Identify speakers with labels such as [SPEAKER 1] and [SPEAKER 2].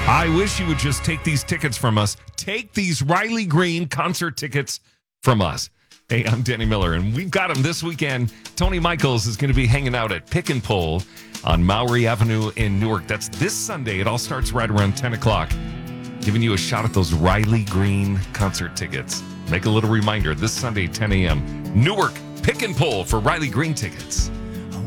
[SPEAKER 1] I wish you would just take these tickets from us. Take these Riley Green concert tickets from us. Hey, I'm Danny Miller, and we've got them this weekend. Tony Michaels is going to be hanging out at Pick and Pull on Maury Avenue in Newark. That's this Sunday. It all starts right around 10 o'clock. Giving you a shot at those Riley Green concert tickets. Make a little reminder, this Sunday, 10 a.m. Newark, Pick and Pull for Riley Green tickets.